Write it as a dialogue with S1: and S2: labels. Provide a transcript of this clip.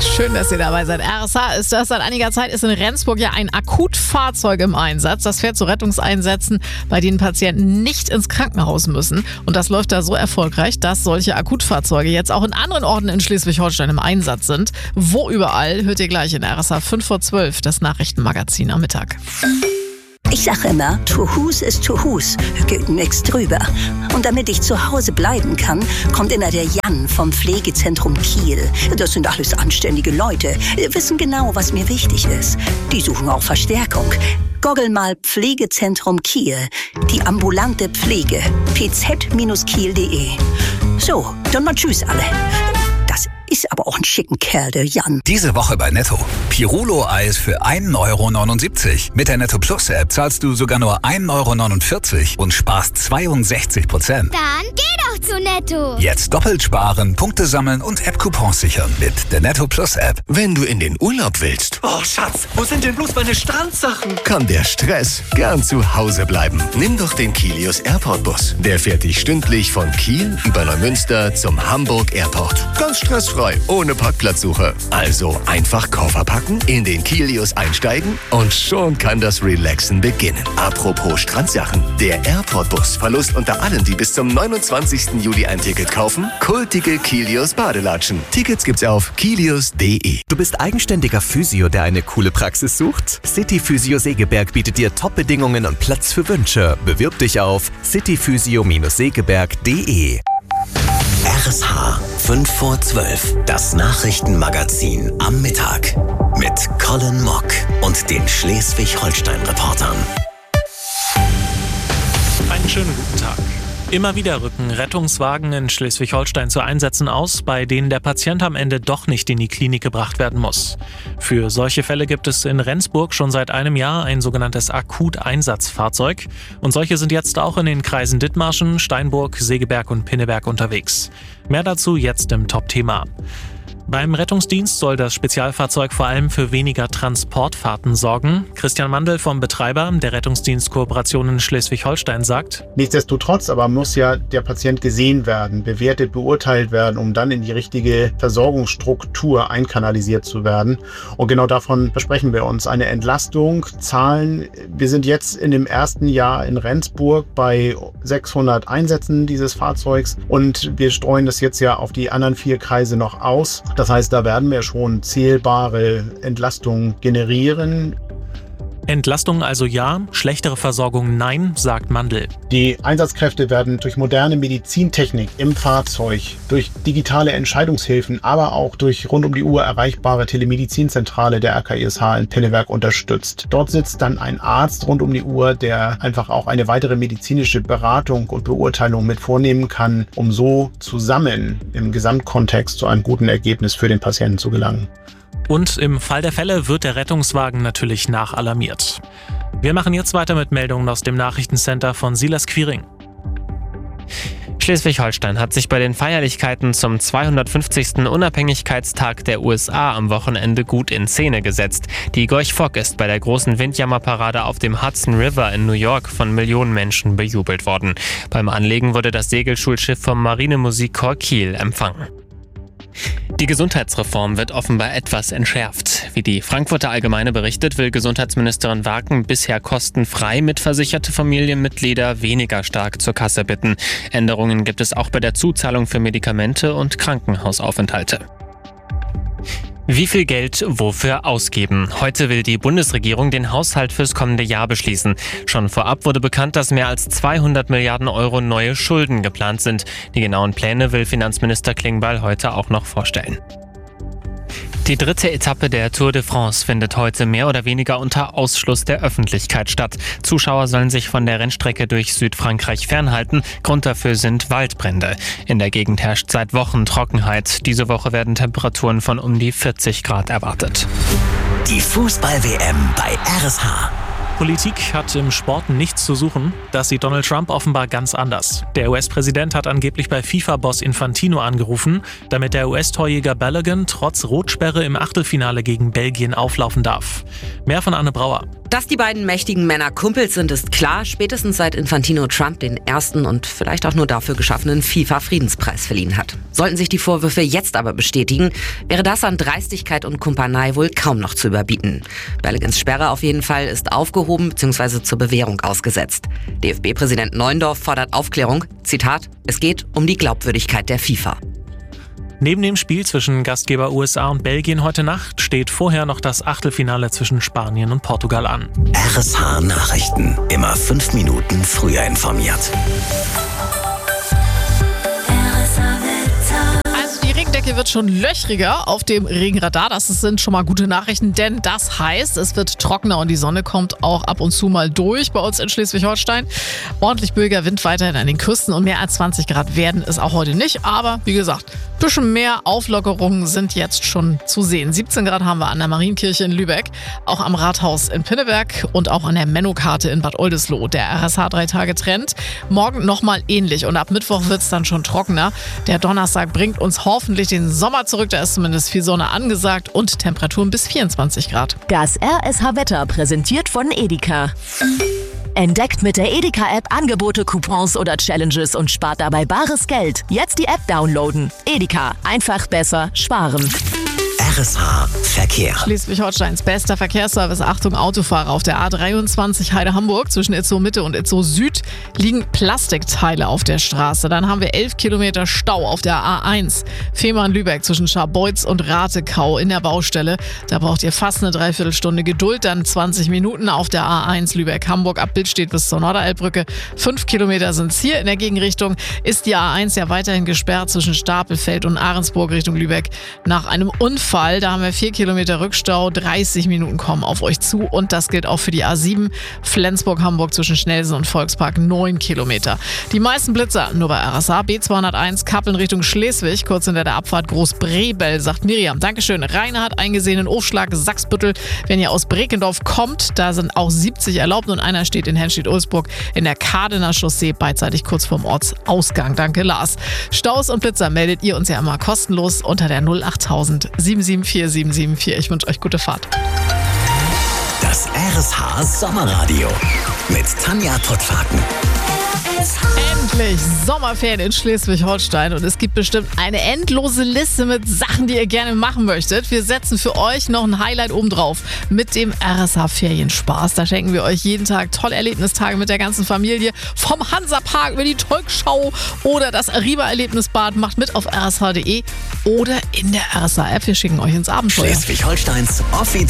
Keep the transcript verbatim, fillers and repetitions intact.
S1: Schön, dass ihr dabei seid. R S H ist das. Seit einiger Zeit ist in Rendsburg ja ein Akutfahrzeug im Einsatz. Das fährt zu Rettungseinsätzen, bei denen Patienten nicht ins Krankenhaus müssen. Und das läuft da so erfolgreich, dass solche Akutfahrzeuge jetzt auch in anderen Orten in Schleswig-Holstein im Einsatz sind. Wo überall, hört ihr gleich in R S H fünf vor zwölf, das Nachrichtenmagazin am Mittag.
S2: Ich sag immer, to Hus ist to Hus, geht nix drüber. Und damit ich zu Hause bleiben kann, kommt immer der Jan vom Pflegezentrum Kiel. Das sind alles anständige Leute, wissen genau, was mir wichtig ist. Die suchen auch Verstärkung. Goggel mal Pflegezentrum Kiel, die ambulante Pflege, p z kiel punkt de. So, dann mal tschüss alle. Das ist aber auch ein schicken Kerl, der Jan.
S3: Diese Woche bei Netto. Pirulo-Eis für ein Euro neunundsiebzig. Mit der Netto Plus App zahlst du sogar nur ein Euro neunundvierzig und sparst zweiundsechzig Prozent.
S4: Dann geh doch zu Netto.
S3: Jetzt doppelt sparen, Punkte sammeln und App-Coupons sichern mit der Netto Plus App.
S5: Wenn du in den Urlaub willst.
S6: Oh, Schatz, wo sind denn bloß meine Strandsachen?
S5: Kann der Stress gern zu Hause bleiben. Nimm doch den Kilius Airport Bus. Der fährt dich stündlich von Kiel über Neumünster zum Hamburg Airport. Ganz stressfrei, ohne Parkplatzsuche. Also einfach Koffer packen, in den Kilius einsteigen und schon kann das Relaxen beginnen. Apropos Strandsachen. Der Airport Bus verlost unter allen, die bis zum neunundzwanzigsten Juli ein Ticket kaufen, kultige Kilius Badelatschen. Tickets gibt's auf kilius punkt de.
S7: Du bist eigenständiger Physio, der eine coole Praxis sucht? City Physio Segeberg bietet dir Top-Bedingungen und Platz für Wünsche. Bewirb dich auf city physio segeberg punkt de.
S8: R S H fünf vor zwölf, das Nachrichtenmagazin am Mittag mit Colin Mock und den Schleswig-Holstein-Reportern.
S9: Einen schönen guten Tag. Immer wieder rücken Rettungswagen in Schleswig-Holstein zu Einsätzen aus, bei denen der Patient am Ende doch nicht in die Klinik gebracht werden muss. Für solche Fälle gibt es in Rendsburg schon seit einem Jahr ein sogenanntes Akuteinsatzfahrzeug. Und solche sind jetzt auch in den Kreisen Dithmarschen, Steinburg, Segeberg und Pinneberg unterwegs. Mehr dazu jetzt im Top-Thema. Beim Rettungsdienst soll das Spezialfahrzeug vor allem für weniger Transportfahrten sorgen. Christian Mandl vom Betreiber der Rettungsdienst Kooperation in Schleswig-Holstein sagt:
S10: Nichtsdestotrotz aber muss ja der Patient gesehen werden, bewertet, beurteilt werden, um dann in die richtige Versorgungsstruktur einkanalisiert zu werden. Und genau davon versprechen wir uns eine Entlastung. Zahlen, wir sind jetzt in dem ersten Jahr in Rendsburg bei sechshundert Einsätzen dieses Fahrzeugs und wir streuen das jetzt ja auf die anderen vier Kreise noch aus. Das heißt, da werden wir schon zählbare Entlastungen generieren.
S9: Entlastung also ja, schlechtere Versorgung nein, sagt Mandl.
S10: Die Einsatzkräfte werden durch moderne Medizintechnik im Fahrzeug, durch digitale Entscheidungshilfen, aber auch durch rund um die Uhr erreichbare Telemedizinzentrale der R K I S H in Pinneberg unterstützt. Dort sitzt dann ein Arzt rund um die Uhr, der einfach auch eine weitere medizinische Beratung und Beurteilung mit vornehmen kann, um so zusammen im Gesamtkontext zu einem guten Ergebnis für den Patienten zu gelangen.
S9: Und im Fall der Fälle wird der Rettungswagen natürlich nachalarmiert. Wir machen jetzt weiter mit Meldungen aus dem Nachrichtencenter von Silas Quiring.
S11: Schleswig-Holstein hat sich bei den Feierlichkeiten zum zweihundertfünfzigsten Unabhängigkeitstag der U S A am Wochenende gut in Szene gesetzt. Die Gorch Fock ist bei der großen Windjammerparade auf dem Hudson River in New York von Millionen Menschen bejubelt worden. Beim Anlegen wurde das Segelschulschiff vom Marinemusikchor Kiel empfangen. Die Gesundheitsreform wird offenbar etwas entschärft. Wie die Frankfurter Allgemeine berichtet, will Gesundheitsministerin Waken bisher kostenfrei mitversicherte Familienmitglieder weniger stark zur Kasse bitten. Änderungen gibt es auch bei der Zuzahlung für Medikamente und Krankenhausaufenthalte. Wie viel Geld wofür ausgeben? Heute will die Bundesregierung den Haushalt fürs kommende Jahr beschließen. Schon vorab wurde bekannt, dass mehr als zweihundert Milliarden Euro neue Schulden geplant sind. Die genauen Pläne will Finanzminister Klingbeil heute auch noch vorstellen. Die dritte Etappe der Tour de France findet heute mehr oder weniger unter Ausschluss der Öffentlichkeit statt. Zuschauer sollen sich von der Rennstrecke durch Südfrankreich fernhalten. Grund dafür sind Waldbrände. In der Gegend herrscht seit Wochen Trockenheit. Diese Woche werden Temperaturen von um die vierzig Grad erwartet.
S8: Die Fußball-W M bei R S H.
S9: Politik hat im Sport nichts zu suchen. Das sieht Donald Trump offenbar ganz anders. Der U S-Präsident hat angeblich bei FIFA-Boss Infantino angerufen, damit der U S-Torjäger Balogun trotz Rotsperre im Achtelfinale gegen Belgien auflaufen darf. Mehr von Anne Brauer.
S12: Dass die beiden mächtigen Männer Kumpels sind, ist klar. Spätestens seit Infantino Trump den ersten und vielleicht auch nur dafür geschaffenen FIFA-Friedenspreis verliehen hat. Sollten sich die Vorwürfe jetzt aber bestätigen, wäre das an Dreistigkeit und Kumpanei wohl kaum noch zu überbieten. Berligens Sperre auf jeden Fall ist aufgehoben bzw. zur Bewährung ausgesetzt. D F B-Präsident Neuendorf fordert Aufklärung. Zitat: Es geht um die Glaubwürdigkeit der FIFA.
S9: Neben dem Spiel zwischen Gastgeber U S A und Belgien heute Nacht steht vorher noch das Achtelfinale zwischen Spanien und Portugal an.
S8: R S H Nachrichten. Immer fünf Minuten früher informiert.
S1: Die Regendecke wird schon löchriger auf dem Regenradar. Das sind schon mal gute Nachrichten, denn das heißt, es wird trockener und die Sonne kommt auch ab und zu mal durch bei uns in Schleswig-Holstein. Ordentlich böiger Wind weiterhin an den Küsten und mehr als zwanzig Grad werden es auch heute nicht. Aber wie gesagt, ein bisschen mehr Auflockerungen sind jetzt schon zu sehen. siebzehn Grad haben wir an der Marienkirche in Lübeck, auch am Rathaus in Pinneberg und auch an der Menno-Karte in Bad Oldesloe. Der R S H drei Tage Trend. Morgen nochmal ähnlich und ab Mittwoch wird es dann schon trockener. Der Donnerstag bringt uns hoffentlich den Sommer zurück. Da ist zumindest viel Sonne angesagt und Temperaturen bis vierundzwanzig Grad.
S13: Das R S H Wetter präsentiert von Edeka. Entdeckt mit der Edeka-App Angebote, Coupons oder Challenges und spart dabei bares Geld. Jetzt die App downloaden. Edeka. Einfach besser sparen.
S8: R S H Verkehr.
S1: Schleswig-Holsteins bester Verkehrsservice. Achtung, Autofahrer. Auf der A dreiundzwanzig Heide-Hamburg zwischen Itzehoe Mitte und Itzehoe Süd liegen Plastikteile auf der Straße. Dann haben wir elf Kilometer Stau auf der A eins. Fehmarn-Lübeck zwischen Scharbeutz und Ratekau in der Baustelle. Da braucht ihr fast eine Dreiviertelstunde Geduld. Dann zwanzig Minuten auf der A eins Lübeck-Hamburg. Ab Billstedt bis zur Norderelbbrücke. Fünf Kilometer sind es hier. In der Gegenrichtung ist die A eins ja weiterhin gesperrt zwischen Stapelfeld und Ahrensburg Richtung Lübeck. Nach einem Unfall, da haben wir vier Kilometer Rückstau, dreißig Minuten kommen auf euch zu und das gilt auch für die A sieben, Flensburg-Hamburg zwischen Schnellsen und Volkspark, neun Kilometer. Die meisten Blitzer nur bei R S A, B zweihunderteins, Kappeln Richtung Schleswig, kurz hinter der Abfahrt Großbrebel, sagt Miriam. Dankeschön. Rainer hat eingesehen in Aufschlag, Sachsbüttel. Wenn ihr aus Brekendorf kommt, da sind auch siebzig erlaubt und einer steht in Henstedt-Ulzburg in der Kadener Chaussee, beidseitig kurz vorm Ortsausgang. Danke, Lars. Staus und Blitzer meldet ihr uns ja immer kostenlos unter der null achttausend sieben sieben vier sieben sieben vier. Ich wünsche euch gute Fahrt.
S8: Das R S H Sommerradio mit Tanja Pottwagen.
S1: Endlich Sommerferien in Schleswig-Holstein und es gibt bestimmt eine endlose Liste mit Sachen, die ihr gerne machen möchtet. Wir setzen für euch noch ein Highlight obendrauf mit dem R S H Ferienspaß. Da schenken wir euch jeden Tag tolle Erlebnistage mit der ganzen Familie. Vom Hansapark über die Tolkschau oder das Arriva-Erlebnisbad. Macht mit auf r s h punkt d e oder in der R S H App. Wir schicken euch ins Abenteuer.
S8: Schleswig-Holsteins offiziell